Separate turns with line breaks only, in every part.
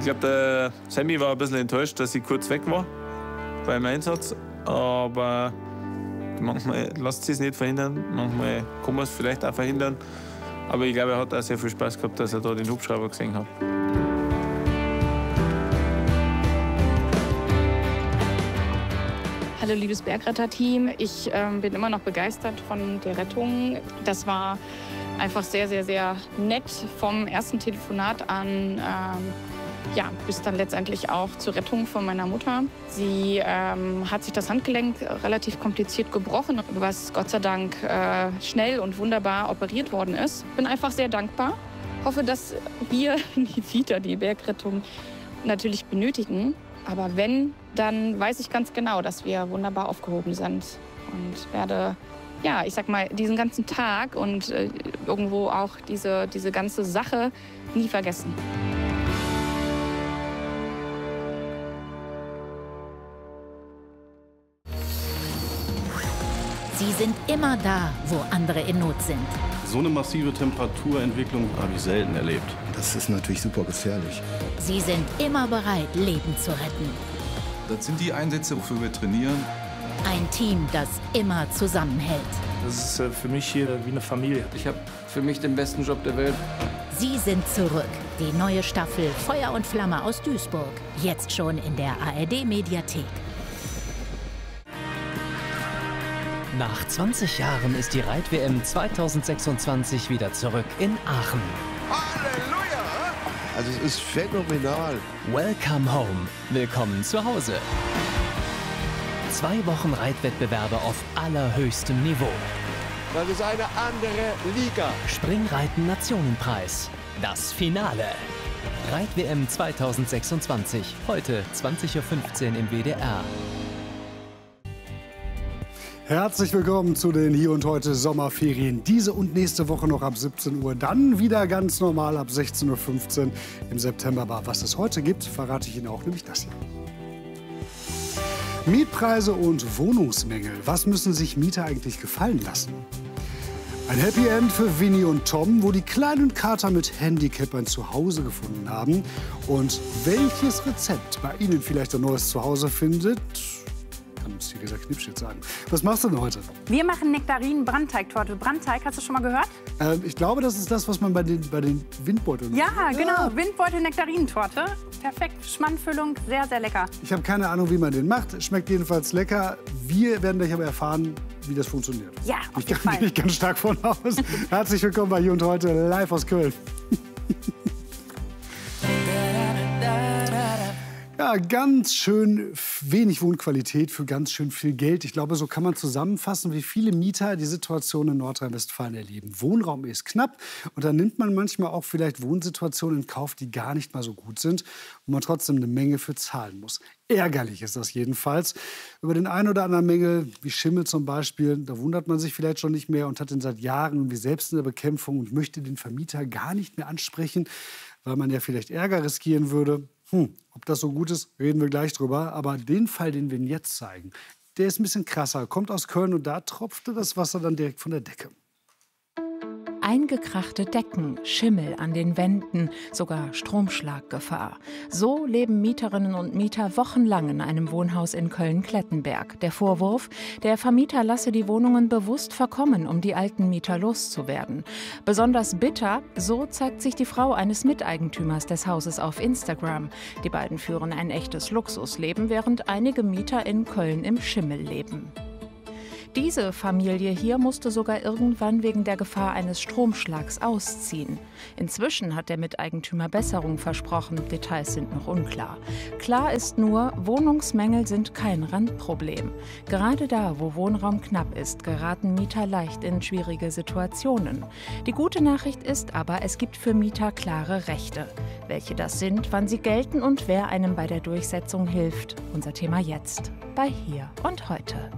glaube, der Sammy war ein bisschen enttäuscht, dass ich kurz weg war beim Einsatz. Aber manchmal lässt es sich nicht verhindern, manchmal kann man es vielleicht auch verhindern. Aber ich glaube, er hat auch sehr viel Spaß gehabt, dass er da den Hubschrauber gesehen hat.
Hallo liebes Bergretter-Team, ich bin immer noch begeistert von der Rettung. Das war einfach sehr, sehr, sehr nett vom ersten Telefonat an, ja, bis dann letztendlich auch zur Rettung von meiner Mutter. Sie hat sich das Handgelenk relativ kompliziert gebrochen, was Gott sei Dank schnell und wunderbar operiert worden ist. Bin einfach sehr dankbar. Hoffe, dass wir nie wieder die Bergrettung natürlich benötigen. Aber wenn, dann weiß ich ganz genau, dass wir wunderbar aufgehoben sind und werde, ja, ich sag mal, diesen ganzen Tag und irgendwo auch diese ganze Sache nie vergessen.
Sie sind immer da, wo andere in Not sind.
So eine massive Temperaturentwicklung habe ich selten erlebt.
Das ist natürlich super gefährlich.
Sie sind immer bereit, Leben zu retten.
Das sind die Einsätze, wofür wir trainieren.
Ein Team, das immer zusammenhält.
Das ist für mich hier wie eine Familie.
Ich habe für mich den besten Job der Welt.
Sie sind zurück. Die neue Staffel Feuer und Flamme aus Duisburg. Jetzt schon in der ARD-Mediathek.
Nach 20 Jahren ist die Reit-WM 2026 wieder zurück in Aachen.
Halleluja! Also es ist phänomenal.
Welcome home. Willkommen zu Hause. 2 Wochen Reitwettbewerbe auf allerhöchstem Niveau.
Das ist eine andere Liga.
Springreiten Nationenpreis. Das Finale. Reit-WM 2026. Heute 20:15 Uhr im WDR.
Herzlich willkommen zu den Hier und Heute Sommerferien. Diese und nächste Woche noch ab 17 Uhr. Dann wieder ganz normal ab 16:15 Uhr im September. Aber was es heute gibt, verrate ich Ihnen auch, nämlich das hier. Mietpreise und Wohnungsmängel. Was müssen sich Mieter eigentlich gefallen lassen? Ein Happy End für Winnie und Tom, wo die kleinen Kater mit Handicap ein Zuhause gefunden haben. Und welches Rezept bei Ihnen vielleicht ein neues Zuhause findet, kann uns hier dieser Knipsch jetzt sagen. Was machst du denn heute?
Wir machen Nektarinen-Brandteigtorte. Brandteig, hast du schon mal gehört?
Ich glaube, das ist das, was man bei den Windbeuteln
Ja, genau. Windbeutel-Nektarinen-Torte. Perfekt. Schmandfüllung, sehr, sehr lecker.
Ich habe keine Ahnung, wie man den macht. Schmeckt jedenfalls lecker. Wir werden gleich aber erfahren, wie das funktioniert.
Ja, auf jeden Fall.
Ich ganz stark von aus. Herzlich willkommen bei Hier und Heute, live aus Köln. Ja, ganz schön wenig Wohnqualität für ganz schön viel Geld. Ich glaube, so kann man zusammenfassen, wie viele Mieter die Situation in Nordrhein-Westfalen erleben. Wohnraum ist knapp und dann nimmt man manchmal auch vielleicht Wohnsituationen in Kauf, die gar nicht mal so gut sind, wo man trotzdem eine Menge für zahlen muss. Ärgerlich ist das jedenfalls. Über den einen oder anderen Mängel, wie Schimmel zum Beispiel, da wundert man sich vielleicht schon nicht mehr und hat ihn seit Jahren irgendwie selbst in der Bekämpfung und möchte den Vermieter gar nicht mehr ansprechen, weil man ja vielleicht Ärger riskieren würde. Ob das so gut ist, reden wir gleich drüber. Aber den Fall, den wir Ihnen jetzt zeigen, der ist ein bisschen krasser. Kommt aus Köln und da tropfte das Wasser dann direkt von der Decke.
Eingekrachte Decken, Schimmel an den Wänden, sogar Stromschlaggefahr. So leben Mieterinnen und Mieter wochenlang in einem Wohnhaus in Köln-Klettenberg. Der Vorwurf, der Vermieter lasse die Wohnungen bewusst verkommen, um die alten Mieter loszuwerden. Besonders bitter, so zeigt sich die Frau eines Miteigentümers des Hauses auf Instagram. Die beiden führen ein echtes Luxusleben, während einige Mieter in Köln im Schimmel leben. Diese Familie hier musste sogar irgendwann wegen der Gefahr eines Stromschlags ausziehen. Inzwischen hat der Miteigentümer Besserung versprochen, Details sind noch unklar. Klar ist nur, Wohnungsmängel sind kein Randproblem. Gerade da, wo Wohnraum knapp ist, geraten Mieter leicht in schwierige Situationen. Die gute Nachricht ist aber, es gibt für Mieter klare Rechte. Welche das sind, wann sie gelten und wer einem bei der Durchsetzung hilft. Unser Thema jetzt bei Hier und Heute.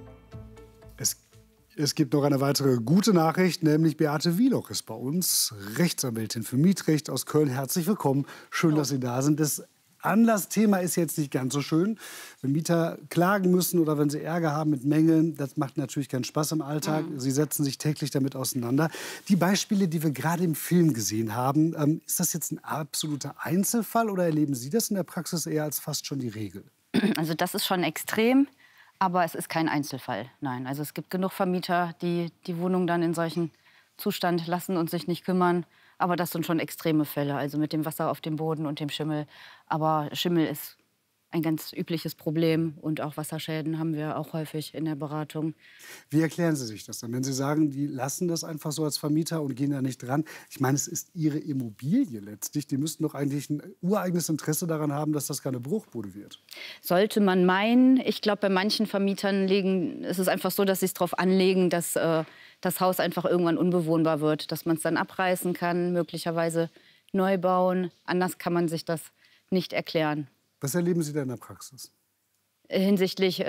Es gibt noch eine weitere gute Nachricht, nämlich Beate Wieloch ist bei uns, Rechtsanwältin für Mietrecht aus Köln. Herzlich willkommen. Schön, dass Sie da sind. Das Anlassthema ist jetzt nicht ganz so schön. Wenn Mieter klagen müssen oder wenn sie Ärger haben mit Mängeln, das macht natürlich keinen Spaß im Alltag. Sie setzen sich täglich damit auseinander. Die Beispiele, die wir gerade im Film gesehen haben, ist das jetzt ein absoluter Einzelfall oder erleben Sie das in der Praxis eher als fast schon die Regel?
Also das ist schon extrem, aber es ist kein Einzelfall. Nein, also es gibt genug Vermieter, die die Wohnung dann in solchen Zustand lassen und sich nicht kümmern. Aber das sind schon extreme Fälle, also mit dem Wasser auf dem Boden und dem Schimmel. Aber Schimmel ist ein ganz übliches Problem und auch Wasserschäden haben wir auch häufig in der Beratung.
Wie erklären Sie sich das dann, wenn Sie sagen, die lassen das einfach so als Vermieter und gehen da nicht dran? Ich meine, es ist Ihre Immobilie letztlich. Die müssten doch eigentlich ein ureigenes Interesse daran haben, dass das keine Bruchbude wird.
Sollte man meinen. Ich glaube, bei manchen Vermietern ist es einfach so, dass sie es darauf anlegen, dass das Haus einfach irgendwann unbewohnbar wird. Dass man es dann abreißen kann, möglicherweise neu bauen. Anders kann man sich das nicht erklären.
Was erleben Sie da in der Praxis?
Hinsichtlich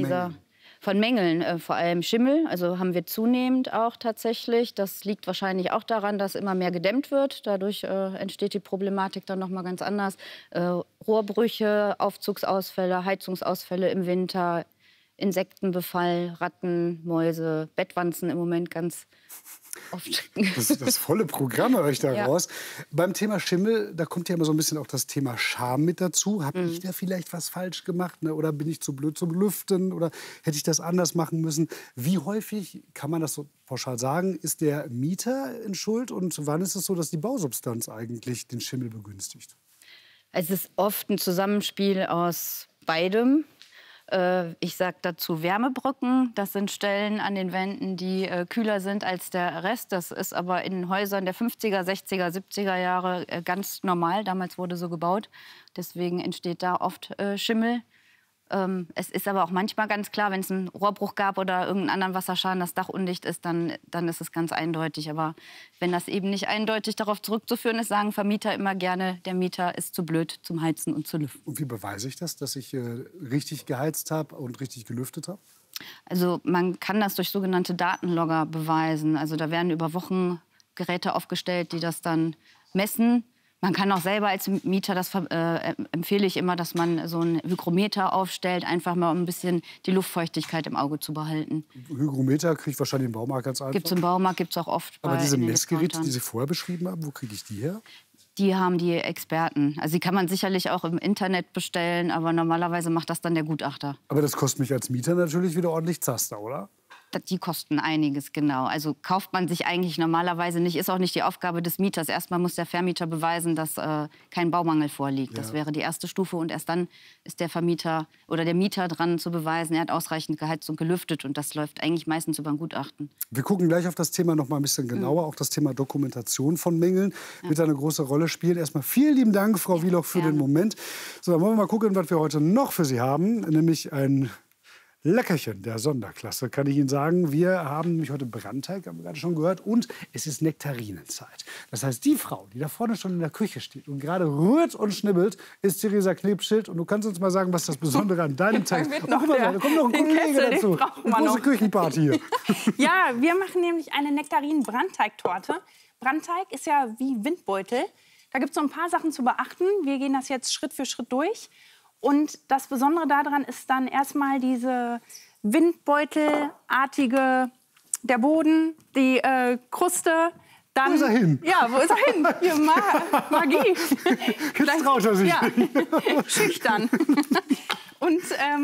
von Mängeln, vor allem Schimmel, also haben wir zunehmend auch tatsächlich. Das liegt wahrscheinlich auch daran, dass immer mehr gedämmt wird. Dadurch entsteht die Problematik dann noch mal ganz anders. Rohrbrüche, Aufzugsausfälle, Heizungsausfälle im Winter, Insektenbefall, Ratten, Mäuse, Bettwanzen im Moment ganz oft.
Das volle Programm höre ich da raus. Beim Thema Schimmel, da kommt ja immer so ein bisschen auch das Thema Scham mit dazu. Habe ich da vielleicht was falsch gemacht? Ne? Oder bin ich zu blöd zum Lüften? Oder hätte ich das anders machen müssen? Wie häufig, kann man das so pauschal sagen, ist der Mieter in Schuld? Und wann ist es so, dass die Bausubstanz eigentlich den Schimmel begünstigt?
Es ist oft ein Zusammenspiel aus beidem. Ich sage dazu Wärmebrücken. Das sind Stellen an den Wänden, die kühler sind als der Rest. Das ist aber in Häusern der 50er, 60er, 70er Jahre ganz normal. Damals wurde so gebaut. Deswegen entsteht da oft Schimmel. Es ist aber auch manchmal ganz klar, wenn es einen Rohrbruch gab oder irgendeinen anderen Wasserschaden, das Dach undicht ist, dann ist es ganz eindeutig. Aber wenn das eben nicht eindeutig darauf zurückzuführen ist, sagen Vermieter immer gerne, der Mieter ist zu blöd zum Heizen und zu lüften.
Und wie beweise ich das, dass ich richtig geheizt habe und richtig gelüftet habe?
Also man kann das durch sogenannte Datenlogger beweisen. Also da werden über Wochen Geräte aufgestellt, die das dann messen. Man kann auch selber als Mieter, das empfehle ich immer, dass man so einen Hygrometer aufstellt, einfach mal um ein bisschen die Luftfeuchtigkeit im Auge zu behalten.
Hygrometer kriege ich wahrscheinlich im Baumarkt ganz einfach.
Gibt es im Baumarkt, gibt es auch oft.
Aber diese Messgeräte, die Sie vorher beschrieben haben, wo kriege ich die her?
Die haben die Experten. Also die kann man sicherlich auch im Internet bestellen, aber normalerweise macht das dann der Gutachter.
Aber das kostet mich als Mieter natürlich wieder ordentlich Zaster, oder?
Die kosten einiges, genau. Also kauft man sich eigentlich normalerweise nicht, ist auch nicht die Aufgabe des Mieters. Erstmal muss der Vermieter beweisen, dass kein Baumangel vorliegt. Ja. Das wäre die erste Stufe und erst dann ist der Vermieter oder der Mieter dran zu beweisen, er hat ausreichend geheizt und gelüftet und das läuft eigentlich meistens über ein Gutachten.
Wir gucken gleich auf das Thema noch mal ein bisschen genauer. Auch das Thema Dokumentation von Mängeln wird eine große Rolle spielen. Erstmal vielen lieben Dank, Frau Wieloch, für den Moment. So, dann wollen wir mal gucken, was wir heute noch für Sie haben, nämlich ein Leckerchen der Sonderklasse, kann ich Ihnen sagen. Wir haben nämlich heute Brandteig, haben wir gerade schon gehört, und es ist Nektarinenzeit. Das heißt, die Frau, die da vorne schon in der Küche steht und gerade rührt und schnibbelt, ist Theresa Knebschild. Und du kannst uns mal sagen, was das Besondere an deinem Teig ist. Da kommt noch ein Kollege dazu. Eine große Küchenparty hier.
Ja, wir machen nämlich eine Nektarinen-Brandteigtorte. Brandteig ist ja wie Windbeutel. Da gibt es so ein paar Sachen zu beachten. Wir gehen das jetzt Schritt für Schritt durch. Und das Besondere daran ist dann erstmal diese Windbeutelartige, der Boden, die Kruste. Dann,
wo ist er hin?
Ja, wo ist er hin? Hier, Magie.
Jetzt traut er sich.
Ja, schüchtern. Und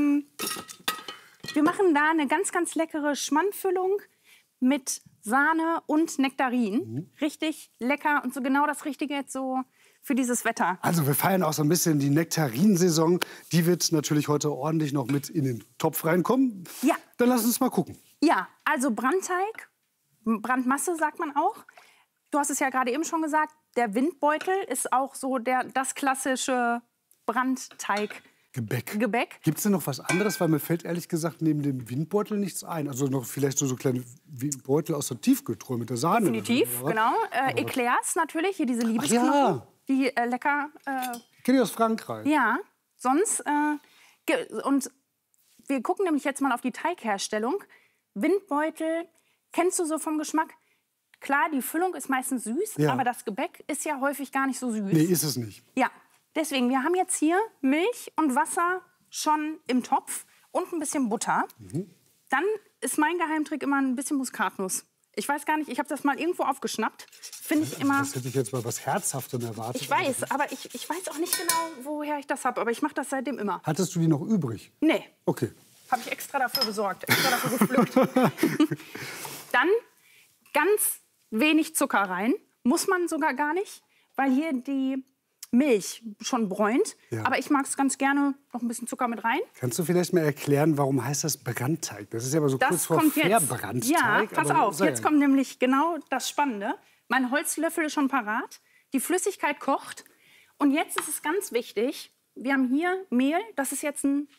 wir machen da eine ganz, ganz leckere Schmandfüllung mit Sahne und Nektarin. Richtig lecker und so genau das Richtige jetzt so für dieses Wetter.
Also wir feiern auch so ein bisschen die Nektarinsaison. Die wird natürlich heute ordentlich noch mit in den Topf reinkommen.
Ja.
Dann lass uns mal gucken.
Ja, also Brandteig, Brandmasse sagt man auch. Du hast es ja gerade eben schon gesagt, der Windbeutel ist auch so das klassische Brandteig-Gebäck.
Gibt es denn noch was anderes? Weil mir fällt ehrlich gesagt neben dem Windbeutel nichts ein. Also noch vielleicht so kleine Beutel aus der Tiefkühltruhe mit der Sahne.
Definitiv, genau. Eclairs natürlich, hier diese Liebesknoten.
Ja.
Die lecker.
Kenne ich aus Frankreich.
Ja, sonst. Und wir gucken nämlich jetzt mal auf die Teigherstellung. Windbeutel, kennst du so vom Geschmack? Klar, die Füllung ist meistens süß, aber das Gebäck ist ja häufig gar nicht so süß.
Nee, ist es nicht.
Ja, Deswegen, wir haben jetzt hier Milch und Wasser schon im Topf und ein bisschen Butter. Dann ist mein Geheimtrick immer ein bisschen Muskatnuss. Ich weiß gar nicht, ich habe das mal irgendwo aufgeschnappt. Finde ich immer.
Das hätte ich jetzt mal was Herzhaftes erwartet.
Ich weiß, aber ich weiß auch nicht genau, woher ich das habe. Aber ich mache das seitdem immer.
Hattest du die noch übrig?
Nee.
Okay.
Habe ich extra dafür besorgt, extra dafür gepflückt. Dann ganz wenig Zucker rein. Muss man sogar gar nicht, weil hier die Milch schon bräunt.
Ja.
Aber ich mag es ganz gerne noch ein bisschen Zucker mit rein.
Kannst du vielleicht mal erklären, warum heißt das Brandteig? Das ist ja aber so kurz vor Verbrandteig.
Ja, pass auf, jetzt kommt nämlich genau das Spannende. Mein Holzlöffel ist schon parat, die Flüssigkeit kocht. Und jetzt ist es ganz wichtig, wir haben hier Mehl, das ist jetzt ein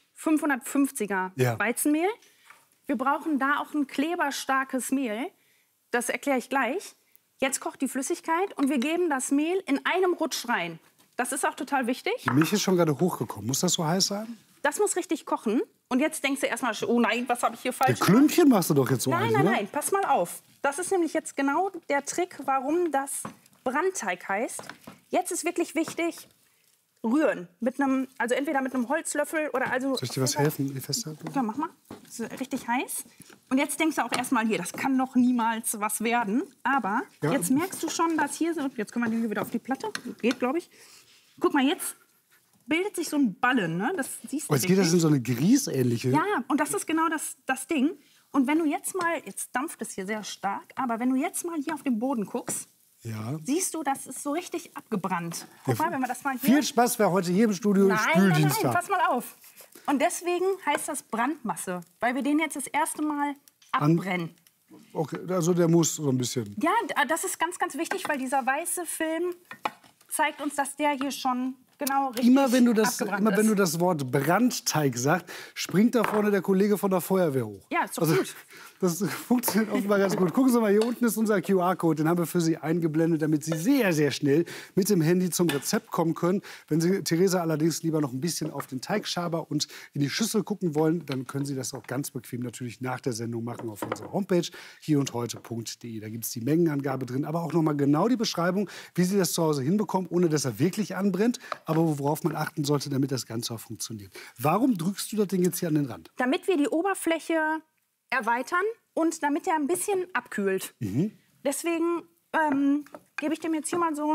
550er Weizenmehl. Wir brauchen da auch ein kleberstarkes Mehl, das erkläre ich gleich. Jetzt kocht die Flüssigkeit und wir geben das Mehl in einem Rutsch rein. Das ist auch total wichtig.
Die Milch ist schon gerade hochgekommen. Muss das so heiß sein?
Das muss richtig kochen. Und jetzt denkst du erstmal, oh nein, was habe ich hier falsch
gemacht? Klümpchen machst du doch jetzt so
Nein, nein, pass mal auf. Das ist nämlich jetzt genau der Trick, warum das Brandteig heißt. Jetzt ist wirklich wichtig, rühren. Also entweder mit einem Holzlöffel oder also...
Soll ich dir was helfen?
Ja, mach mal. Das ist richtig heiß. Und jetzt denkst du auch erstmal hier, das kann doch niemals was werden. Aber jetzt merkst du schon, dass hier so... Jetzt können wir den wieder auf die Platte. Geht, glaube ich. Guck mal, jetzt bildet sich so ein Ballen, ne? Das siehst du.
Jetzt geht das in so eine griesähnliche...
Ja, und das ist genau das Ding. Und wenn du jetzt mal... Jetzt dampft es hier sehr stark. Aber wenn du jetzt mal hier auf den Boden guckst, siehst du, das ist so richtig abgebrannt. Guck mal, wenn wir das mal hier...
Viel Spaß, wer heute hier im Studio Spüldienst hat.
Pass mal auf. Und deswegen heißt das Brandmasse, weil wir den jetzt das erste Mal abbrennen.
Okay, also der muss so ein bisschen...
Ja, das ist ganz, ganz wichtig, weil dieser weiße Film zeigt uns, dass der hier schon genau richtig
Immer wenn du
ist.
das Wort Brandteig sagst, springt da vorne der Kollege von der Feuerwehr hoch.
Ja, ist doch gut.
Das funktioniert offenbar ganz gut. Gucken Sie mal, hier unten ist unser QR-Code. Den haben wir für Sie eingeblendet, damit Sie sehr, sehr schnell mit dem Handy zum Rezept kommen können. Wenn Sie, Theresa, allerdings lieber noch ein bisschen auf den Teigschaber und in die Schüssel gucken wollen, dann können Sie das auch ganz bequem natürlich nach der Sendung machen auf unserer Homepage hierundheute.de. Da gibt es die Mengenangabe drin, aber auch noch mal genau die Beschreibung, wie Sie das zu Hause hinbekommen, ohne dass er wirklich anbrennt, aber worauf man achten sollte, damit das Ganze auch funktioniert. Warum drückst du das Ding jetzt hier an den Rand?
Damit wir die Oberfläche erweitern und damit er ein bisschen abkühlt. Deswegen gebe ich dem jetzt hier mal so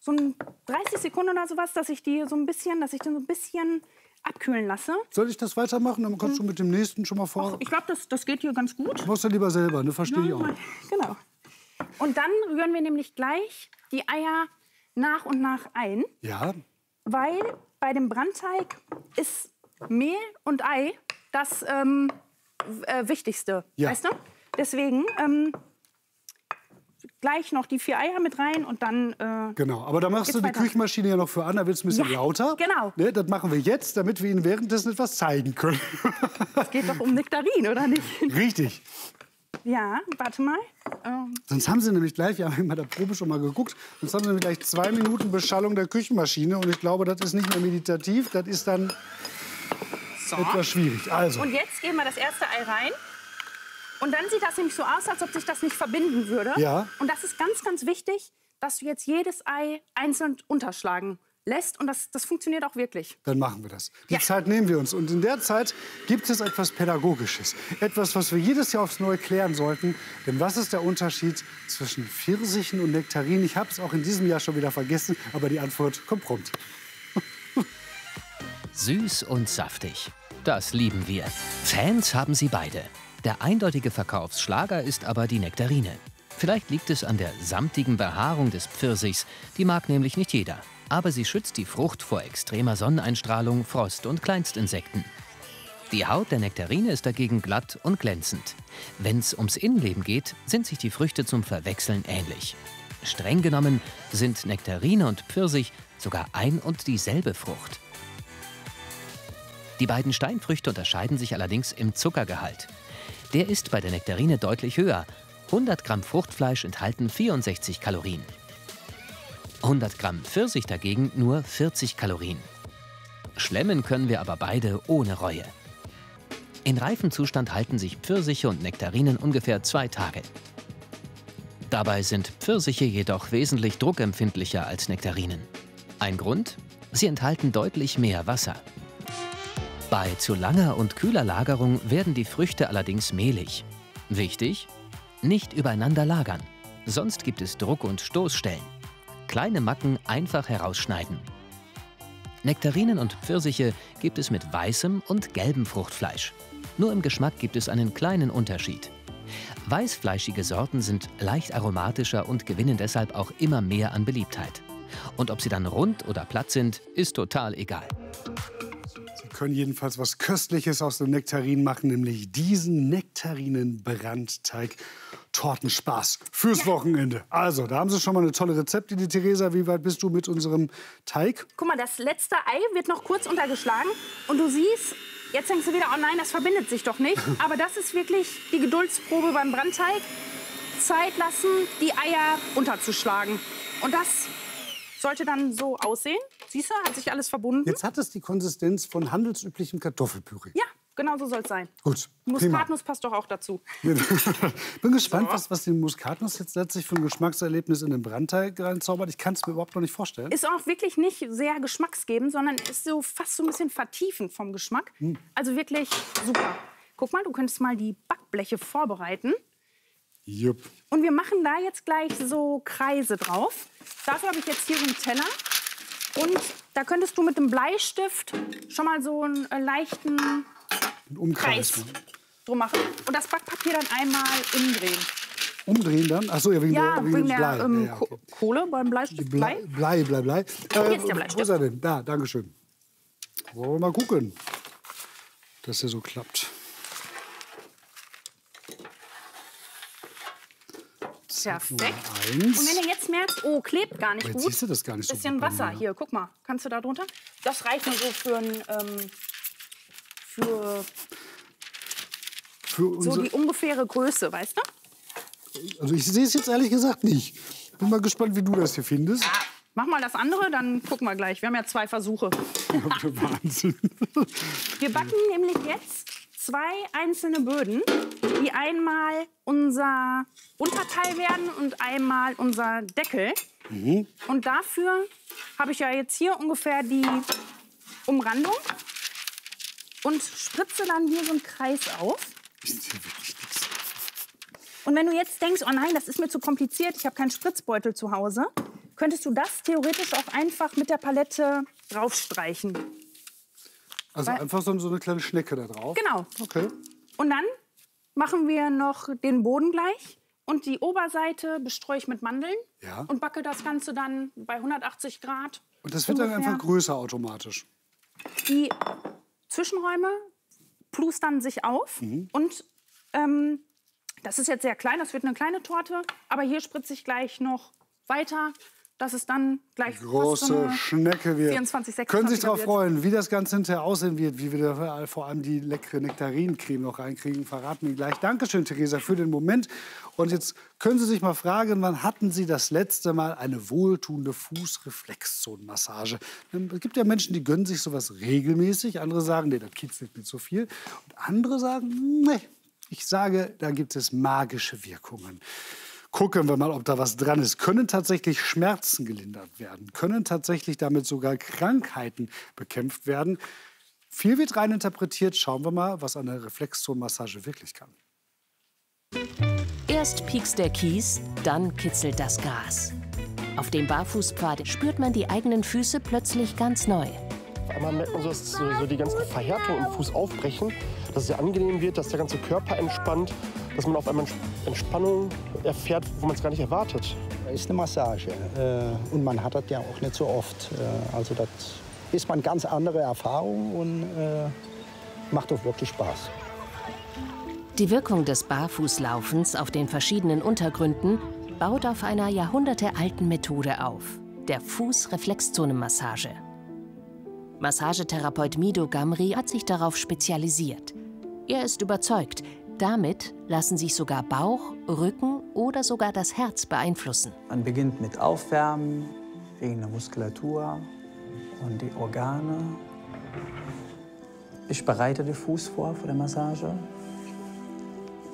30 Sekunden oder sowas, dass ich den so ein bisschen abkühlen lasse.
Soll ich das weitermachen? Dann kannst du mit dem nächsten schon mal vor.
Ich glaube, das geht hier ganz gut.
Du musst ja lieber selber, ne? Verstehe ich auch.
Genau. Und dann rühren wir nämlich gleich die Eier nach und nach ein.
Ja.
Weil bei dem Brandteig ist Mehl und Ei das Wichtigste, weißt du? Deswegen gleich noch die 4 Eier mit rein und dann
genau, aber da machst du die Küchenmaschine ja noch für an, da wird es ein bisschen lauter.
Genau.
Ne, das machen wir jetzt, damit wir Ihnen währenddessen etwas zeigen können.
Es geht doch um Nektarin, oder nicht?
Richtig.
Ja, warte mal.
Sonst haben Sie nämlich gleich, wir haben bei der Probe schon mal geguckt, sonst haben Sie nämlich gleich 2 Minuten Beschallung der Küchenmaschine und ich glaube, das ist nicht mehr meditativ, das ist dann etwas schwierig. Also.
Und jetzt geben wir das erste Ei rein. Und dann sieht das nämlich so aus, als ob sich das nicht verbinden würde.
Ja.
Und das ist ganz, ganz wichtig, dass du jetzt jedes Ei einzeln unterschlagen lässt. Und das funktioniert auch wirklich.
Dann machen wir das. Die Zeit nehmen wir uns. Und in der Zeit gibt es etwas Pädagogisches. Etwas, was wir jedes Jahr aufs Neue klären sollten. Denn was ist der Unterschied zwischen Pfirsichen und Nektarinen? Ich habe es auch in diesem Jahr schon wieder vergessen, aber die Antwort kommt prompt.
Süß und saftig. Das lieben wir. Fans haben sie beide. Der eindeutige Verkaufsschlager ist aber die Nektarine. Vielleicht liegt es an der samtigen Behaarung des Pfirsichs. Die mag nämlich nicht jeder. Aber sie schützt die Frucht vor extremer Sonneneinstrahlung, Frost und Kleinstinsekten. Die Haut der Nektarine ist dagegen glatt und glänzend. Wenn's ums Innenleben geht, sind sich die Früchte zum Verwechseln ähnlich. Streng genommen sind Nektarine und Pfirsich sogar ein und dieselbe Frucht. Die beiden Steinfrüchte unterscheiden sich allerdings im Zuckergehalt. Der ist bei der Nektarine deutlich höher. 100 Gramm Fruchtfleisch enthalten 64 Kalorien. 100 Gramm Pfirsich dagegen nur 40 Kalorien. Schlemmen können wir aber beide ohne Reue. In reifem Zustand halten sich Pfirsiche und Nektarinen ungefähr 2 Tage. Dabei sind Pfirsiche jedoch wesentlich druckempfindlicher als Nektarinen. Ein Grund? Sie enthalten deutlich mehr Wasser. Bei zu langer und kühler Lagerung werden die Früchte allerdings mehlig. Wichtig: nicht übereinander lagern, sonst gibt es Druck- und Stoßstellen. Kleine Macken einfach herausschneiden. Nektarinen und Pfirsiche gibt es mit weißem und gelbem Fruchtfleisch. Nur im Geschmack gibt es einen kleinen Unterschied. Weißfleischige Sorten sind leicht aromatischer und gewinnen deshalb auch immer mehr an Beliebtheit. Und ob sie dann rund oder platt sind, ist total egal.
Sie können jedenfalls was Köstliches aus den Nektarinen machen, nämlich diesen Nektarinen-Brandteig. Tortenspaß fürs Wochenende. Also, da haben Sie schon mal eine tolle Rezepte, die Theresa. Wie weit bist du mit unserem Teig?
Guck mal, das letzte Ei wird noch kurz untergeschlagen. Und du siehst, jetzt denkst du wieder, oh nein, das verbindet sich doch nicht. Aber das ist wirklich die Geduldsprobe beim Brandteig. Zeit lassen, die Eier unterzuschlagen. Und das sollte dann so aussehen. Siehst du, hat sich alles verbunden.
Jetzt hat es die Konsistenz von handelsüblichem Kartoffelpüree.
Ja, genau so soll es sein.
Gut.
Muskatnuss passt doch auch dazu.
Bin gespannt, was die Muskatnuss jetzt letztlich für ein Geschmackserlebnis in den Brandteig reinzaubert. Ich kann es mir überhaupt noch nicht vorstellen.
Ist auch wirklich nicht sehr geschmacksgebend, sondern ist so fast so ein bisschen vertiefend vom Geschmack. Also wirklich super. Guck mal, du könntest mal die Backbleche vorbereiten.
Jupp.
Und wir machen da jetzt gleich so Kreise drauf. Dafür habe ich jetzt hier so einen Teller. Und da könntest du mit dem Bleistift schon mal so einen leichten Kreis drum machen. Und das Backpapier dann einmal umdrehen.
Umdrehen dann? Achso, ja, wegen der Blei. Ja, okay.
Kohle beim Bleistift.
Blei.
Hier ist der Bleistift.
Wo ist er denn? Da, danke schön. Wollen wir mal gucken, dass der so klappt.
Perfekt. Und wenn du jetzt merkst, oh, klebt gar nicht gut.
Siehst du das gar nicht so
bisschen
gut
Wasser hier, guck mal. Kannst du da drunter? Das reicht nur so für so die ungefähre Größe, weißt du?
Also ich sehe es jetzt ehrlich gesagt nicht. Bin mal gespannt, wie du das hier findest.
Ah, mach mal das andere, dann gucken wir gleich. Wir haben ja 2 Versuche.
Wahnsinn.
Wir backen nämlich jetzt 2 einzelne Böden, die einmal unser Unterteil werden und einmal unser Deckel. Und dafür habe ich ja jetzt hier ungefähr die Umrandung und spritze dann hier so einen Kreis auf. Und wenn du jetzt denkst, oh nein, das ist mir zu kompliziert, ich habe keinen Spritzbeutel zu Hause, könntest du das theoretisch auch einfach mit der Palette draufstreichen.
Also einfach so eine kleine Schnecke da drauf?
Genau.
Okay.
Und dann machen wir noch den Boden gleich. Und die Oberseite bestreue ich mit Mandeln und backe das Ganze dann bei 180 Grad.
Und das wird dann einfach größer automatisch?
Die Zwischenräume plustern sich auf. Und das ist jetzt sehr klein, das wird eine kleine Torte. Aber hier spritze ich gleich noch weiter, dass es dann gleich
große
so eine
Schnecke wird.
24, 26
Können sich darauf
wird.
freuen, wie das Ganze hinterher aussehen wird, wie wir da vor allem die leckere Nektarinencreme noch reinkriegen, verraten wir gleich. Dankeschön, Theresa, für den Moment. Und jetzt können Sie sich mal fragen, wann hatten Sie das letzte Mal eine wohltuende Fußreflexzonenmassage? Es gibt ja Menschen, die gönnen sich sowas regelmäßig. Andere sagen, nee, das kitzelt nicht so viel. Und andere sagen, nee, ich sage, da gibt es magische Wirkungen. Gucken wir mal, ob da was dran ist. Können tatsächlich Schmerzen gelindert werden? Können tatsächlich damit sogar Krankheiten bekämpft werden? Viel wird rein interpretiert. Schauen wir mal, was eine Reflexzonenmassage wirklich kann.
Erst piekst der Kies, dann kitzelt das Gras. Auf dem Barfußpfad spürt man die eigenen Füße plötzlich ganz neu.
Auf einmal merkt man dass so die ganzen Verhärtungen im Fuß aufbrechen, dass es sehr angenehm wird, dass der ganze Körper entspannt, dass man auf einmal Entspannung erfährt, wo man es gar nicht erwartet.
Das ist eine Massage und man hat das ja auch nicht so oft. Also das ist mal eine ganz andere Erfahrung und macht auch wirklich Spaß.
Die Wirkung des Barfußlaufens auf den verschiedenen Untergründen baut auf einer jahrhundertealten Methode auf, der Fußreflexzonenmassage. Massagetherapeut Mido Gamri hat sich darauf spezialisiert. Er ist überzeugt, damit lassen sich sogar Bauch, Rücken oder sogar das Herz beeinflussen.
Man beginnt mit Aufwärmen wegen der Muskulatur und die Organe. Ich bereite den Fuß vor der Massage.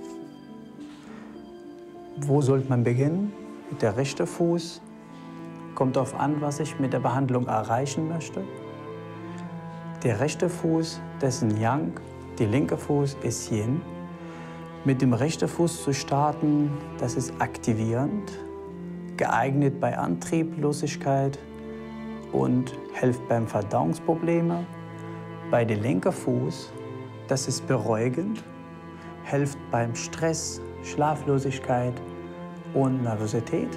Wo sollte man beginnen? Mit der rechten Fuß kommt darauf an, was ich mit der Behandlung erreichen möchte. Der rechte Fuß, das ist Yang, der linke Fuß ist Yin. Mit dem rechten Fuß zu starten, das ist aktivierend, geeignet bei Antrieblosigkeit und hilft beim Verdauungsprobleme. Bei dem linken Fuß, das ist beruhigend, hilft beim Stress, Schlaflosigkeit und Nervosität.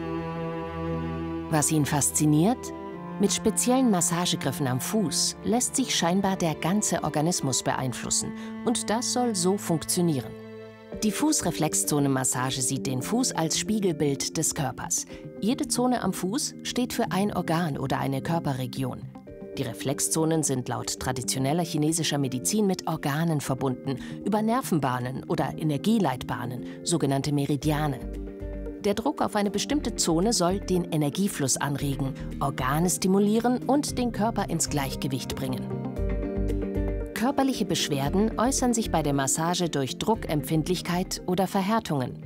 Was ihn fasziniert? Mit speziellen Massagegriffen am Fuß lässt sich scheinbar der ganze Organismus beeinflussen. Und das soll so funktionieren. Die Fußreflexzonenmassage sieht den Fuß als Spiegelbild des Körpers. Jede Zone am Fuß steht für ein Organ oder eine Körperregion. Die Reflexzonen sind laut traditioneller chinesischer Medizin mit Organen verbunden, über Nervenbahnen oder Energieleitbahnen, sogenannte Meridiane. Der Druck auf eine bestimmte Zone soll den Energiefluss anregen, Organe stimulieren und den Körper ins Gleichgewicht bringen. Körperliche Beschwerden äußern sich bei der Massage durch Druckempfindlichkeit oder Verhärtungen.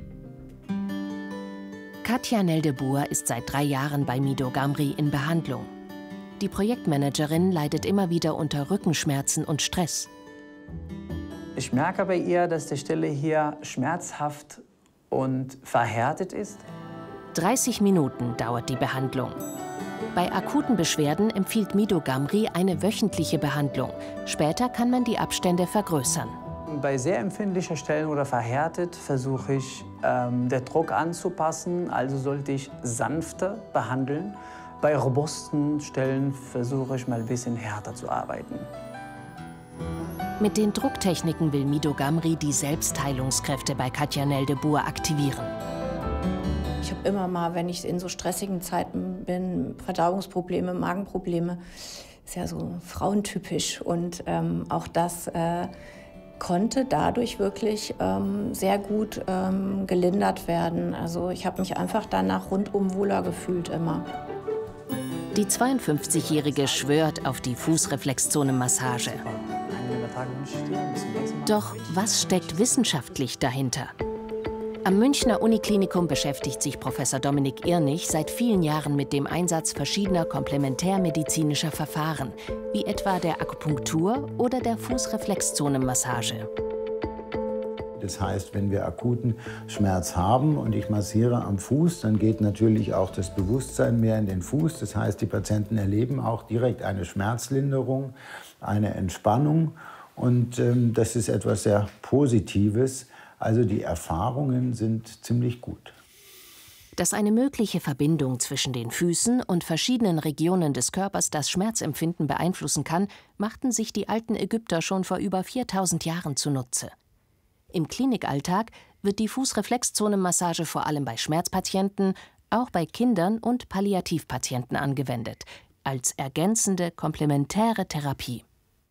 Katja Neldeboer ist seit 3 Jahren bei Mido Gamri in Behandlung. Die Projektmanagerin leidet immer wieder unter Rückenschmerzen und Stress.
Ich merke bei ihr, dass die Stelle hier schmerzhaft und verhärtet ist.
30 Minuten dauert die Behandlung. Bei akuten Beschwerden empfiehlt Mido Gamri eine wöchentliche Behandlung. Später kann man die Abstände vergrößern.
Bei sehr empfindlichen Stellen oder verhärtet versuche ich, den Druck anzupassen. Also sollte ich sanfter behandeln. Bei robusten Stellen versuche ich mal ein bisschen härter zu arbeiten.
Mit den Drucktechniken will Mido Gamri die Selbstheilungskräfte bei Katja Neldeboer aktivieren.
Ich habe immer mal, wenn ich in so stressigen Zeiten bin, Verdauungsprobleme, Magenprobleme. Ist ja so frauentypisch. Und auch das konnte dadurch wirklich sehr gut gelindert werden. Also ich habe mich einfach danach rundum wohler gefühlt immer.
Die 52-Jährige schwört auf die Fußreflexzonenmassage. Doch was steckt wissenschaftlich dahinter? Am Münchner Uniklinikum beschäftigt sich Professor Dominik Irnig seit vielen Jahren mit dem Einsatz verschiedener komplementärmedizinischer Verfahren, wie etwa der Akupunktur oder der Fußreflexzonenmassage.
Das heißt, wenn wir akuten Schmerz haben und ich massiere am Fuß, dann geht natürlich auch das Bewusstsein mehr in den Fuß. Das heißt, die Patienten erleben auch direkt eine Schmerzlinderung, eine Entspannung. Und das ist etwas sehr Positives. Also die Erfahrungen sind ziemlich gut.
Dass eine mögliche Verbindung zwischen den Füßen und verschiedenen Regionen des Körpers das Schmerzempfinden beeinflussen kann, machten sich die alten Ägypter schon vor über 4000 Jahren zunutze. Im Klinikalltag wird die Fußreflexzonenmassage vor allem bei Schmerzpatienten, auch bei Kindern und Palliativpatienten angewendet, als ergänzende komplementäre Therapie.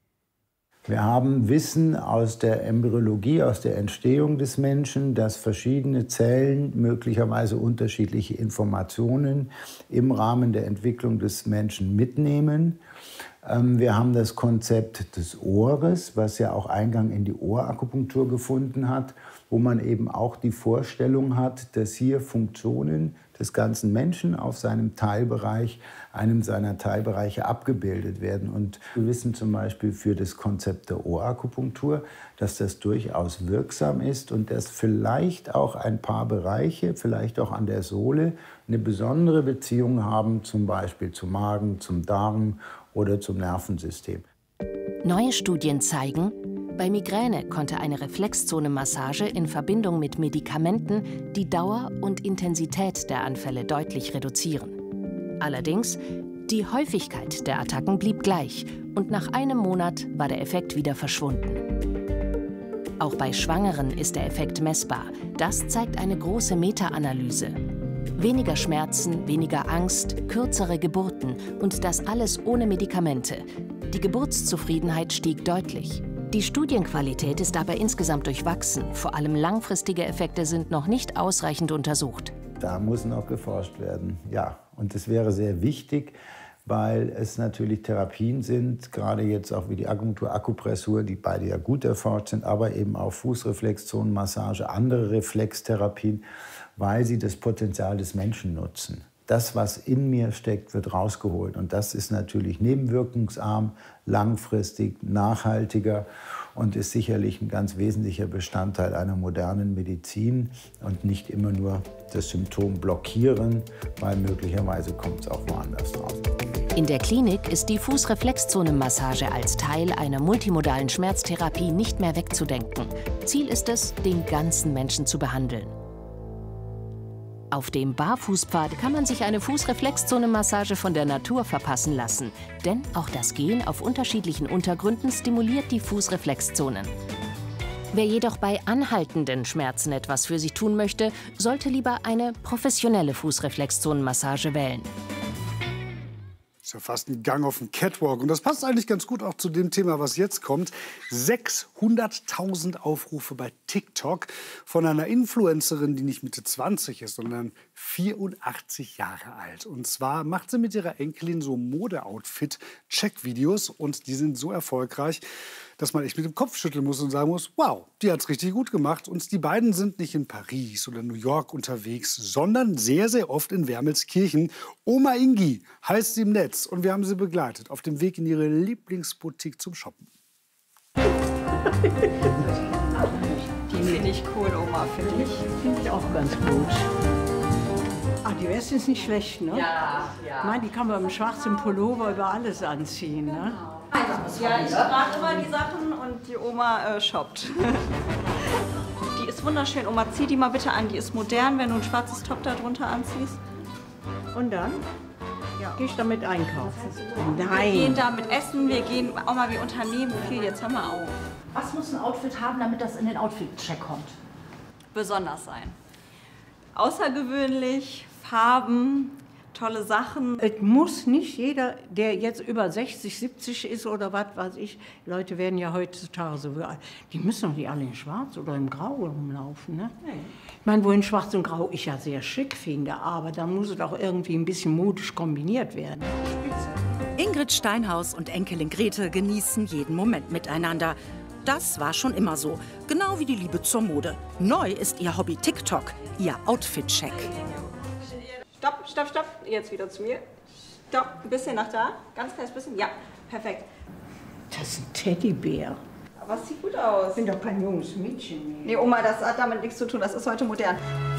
Wir haben Wissen aus der Embryologie, aus der Entstehung des Menschen, dass verschiedene Zellen möglicherweise unterschiedliche Informationen im Rahmen der Entwicklung des Menschen mitnehmen. Wir haben das Konzept des Ohres, was ja auch Eingang in die Ohrakupunktur gefunden hat, wo man eben auch die Vorstellung hat, dass hier Funktionen des ganzen Menschen auf seinem Teilbereich, einem seiner Teilbereiche abgebildet werden. Und wir wissen zum Beispiel für das Konzept der Ohrakupunktur, dass das durchaus wirksam ist und dass vielleicht auch ein paar Bereiche, vielleicht auch an der Sohle, eine besondere Beziehung haben, zum Beispiel zum Magen, zum Darm oder zum Nervensystem.
Neue Studien zeigen, bei Migräne konnte eine Reflexzonenmassage in Verbindung mit Medikamenten die Dauer und Intensität der Anfälle deutlich reduzieren. Allerdings, die Häufigkeit der Attacken blieb gleich und nach einem Monat war der Effekt wieder verschwunden. Auch bei Schwangeren ist der Effekt messbar. Das zeigt eine große Meta-Analyse. Weniger Schmerzen, weniger Angst, kürzere Geburten und das alles ohne Medikamente. Die Geburtszufriedenheit stieg deutlich. Die Studienqualität ist aber insgesamt durchwachsen. Vor allem langfristige Effekte sind noch nicht ausreichend untersucht.
Da muss noch geforscht werden, ja. Und das wäre sehr wichtig, weil es natürlich Therapien sind, gerade jetzt auch wie die Akupunktur, Akupressur, die beide ja gut erforscht sind, aber eben auch Fußreflexzonenmassage, andere Reflextherapien, weil sie das Potenzial des Menschen nutzen. Das, was in mir steckt, wird rausgeholt. Und das ist natürlich nebenwirkungsarm, langfristig, nachhaltiger und ist sicherlich ein ganz wesentlicher Bestandteil einer modernen Medizin und nicht immer nur das Symptom blockieren, weil möglicherweise kommt es auch woanders raus.
In der Klinik ist die Fußreflexzonenmassage als Teil einer multimodalen Schmerztherapie nicht mehr wegzudenken. Ziel ist es, den ganzen Menschen zu behandeln. Auf dem Barfußpfad kann man sich eine Fußreflexzonenmassage von der Natur verpassen lassen. Denn auch das Gehen auf unterschiedlichen Untergründen stimuliert die Fußreflexzonen. Wer jedoch bei anhaltenden Schmerzen etwas für sich tun möchte, sollte lieber eine professionelle Fußreflexzonenmassage wählen.
Ist ja fast ein Gang auf den Catwalk. Und das passt eigentlich ganz gut auch zu dem Thema, was jetzt kommt. 600.000 Aufrufe bei TikTok von einer Influencerin, die nicht Mitte 20 ist, sondern 84 Jahre alt. Und zwar macht sie mit ihrer Enkelin so Mode-Outfit-Check-Videos. Und die sind so erfolgreich, dass man echt mit dem Kopf schütteln muss und sagen muss, wow, die hat's richtig gut gemacht. Und die beiden sind nicht in Paris oder New York unterwegs, sondern sehr, sehr oft in Wermelskirchen. Oma Ingi heißt sie im Netz und wir haben sie begleitet auf dem Weg in ihre Lieblingsboutique zum Shoppen.
Die finde ich cool, Oma, finde ich.
Finde ich auch ganz gut. Ach, die Weste ist nicht schlecht, ne?
Ja.
Ich meine, die kann man mit einem schwarzen Pullover über alles anziehen, ne?
Ja, ich trage immer die Sachen und die Oma shoppt. Die ist wunderschön. Oma, zieh die mal bitte an. Die ist modern, wenn du ein schwarzes Top da drunter anziehst.
Und dann? Ja. Gehe ich damit einkaufen?
Wir gehen damit essen, wir gehen, Oma, wir unternehmen viel. Jetzt hör mal auf.
Was muss ein Outfit haben, damit das in den Outfit-Check kommt?
Besonders sein. Außergewöhnlich, Farben, tolle Sachen.
Es muss nicht jeder, der jetzt über 60, 70 ist oder was weiß ich, Leute werden ja heutzutage so, die müssen doch nicht alle in Schwarz oder im Grau rumlaufen, ne? Nee. Ich meine, wo in Schwarz und Grau ich ja sehr schick finde, aber dann muss es auch irgendwie ein bisschen modisch kombiniert werden.
Ingrid Steinhaus und Enkelin Grete genießen jeden Moment miteinander. Das war schon immer so, genau wie die Liebe zur Mode. Neu ist ihr Hobby TikTok, ihr Outfit-Check.
Stopp, stopp, stopp. Jetzt wieder zu mir. Stopp, ein bisschen nach da. Ganz kleines bisschen. Ja, perfekt.
Das ist ein Teddybär.
Aber es sieht gut aus.
Ich bin doch kein junges Mädchen mehr.
Nee, Oma, das hat damit nichts zu tun. Das ist heute modern.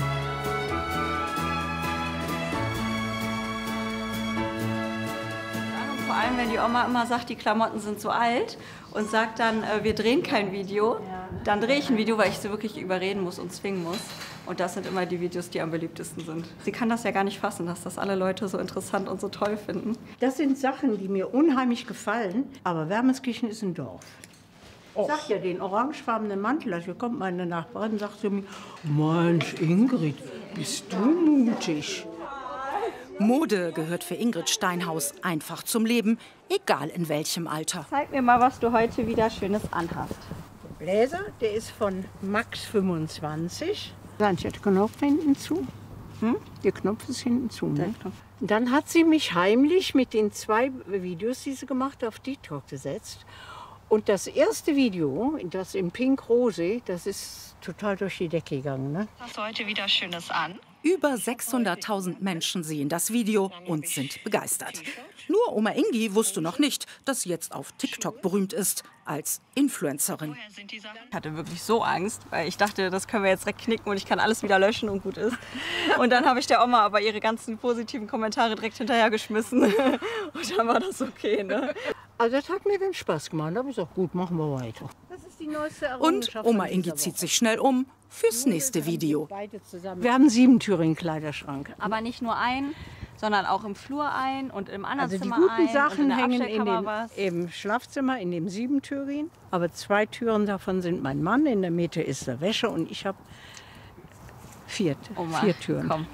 Vor allem, wenn die Oma immer sagt, die Klamotten sind so alt und sagt dann, wir drehen kein Video, dann drehe ich ein Video, weil ich sie wirklich überreden muss und zwingen muss. Und das sind immer die Videos, die am beliebtesten sind. Sie kann das ja gar nicht fassen, dass das alle Leute so interessant und so toll finden.
Das sind Sachen, die mir unheimlich gefallen, aber Wermelskirchen ist ein Dorf. Ich sag ja, den orangefarbenen Mantel, hier kommt meine Nachbarin und sagt zu mir, Mensch, Ingrid, bist du mutig.
Mode gehört für Ingrid Steinhaus einfach zum Leben, egal in welchem Alter.
Zeig mir mal, was du heute wieder Schönes anhast.
Bläser, der ist von Max 25. Der Knopf hinten zu. Der Knopf ist hinten zu. Ne? Dann hat sie mich heimlich mit den 2 Videos, die sie gemacht hat, auf TikTok gesetzt. Und das erste Video, das in Pink-Rose, das ist total durch die Decke gegangen. Ne?
Hast du heute wieder Schönes an?
Über 600.000 Menschen sehen das Video und sind begeistert. Nur Oma Ingi wusste noch nicht, dass sie jetzt auf TikTok berühmt ist als Influencerin.
Ich hatte wirklich so Angst, weil ich dachte, das können wir jetzt direkt knicken und ich kann alles wieder löschen und gut ist. Und dann habe ich der Oma aber ihre ganzen positiven Kommentare direkt hinterhergeschmissen. Und dann war das okay, ne?
Also das hat mir dann Spaß gemacht. Da habe ich gesagt, gut, machen wir weiter. Das ist die neueste Errungenschaft.
Und Oma Ingi zieht sich schnell um fürs nächste Video.
Wir haben 7-türigen Kleiderschrank.
Aber nicht nur einen, sondern auch im Flur ein und im anderen
Also die
Zimmer
guten
ein.
Sachen
und in
hängen
der
im Schlafzimmer, in dem 7-türigen. Aber 2 Türen davon sind mein Mann. In der Mitte ist der Wäsche und ich habe 4 Türen.
Komm.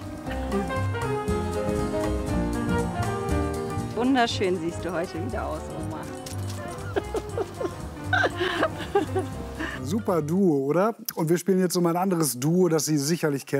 Wunderschön siehst du heute wieder aus, Oma.
Super Duo, oder? Und wir spielen jetzt um ein anderes Duo, das Sie sicherlich kennen.